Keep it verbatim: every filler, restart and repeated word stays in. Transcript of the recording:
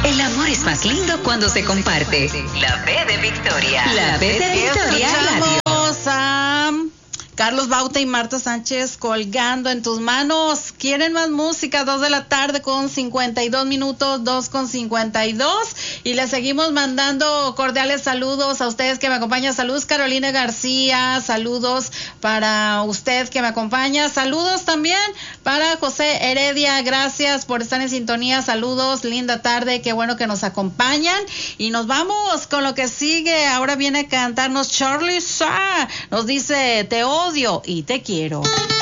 El amor es más lindo cuando se comparte. La B de Victoria. La B de Victoria Radio. A Carlos Bauta y Marta Sánchez, Colgando en tus manos. ¿Quieren más música? Dos de la tarde con cincuenta y dos minutos, dos con cincuenta y dos. Y les seguimos mandando cordiales saludos a ustedes que me acompañan. Saludos Carolina García, saludos para usted que me acompaña. Saludos también para José Heredia, gracias por estar en sintonía. Saludos, linda tarde, qué bueno que nos acompañan. Y nos vamos con lo que sigue. Ahora viene a cantarnos Charlie Sa. Nos dice, te odio y te quiero.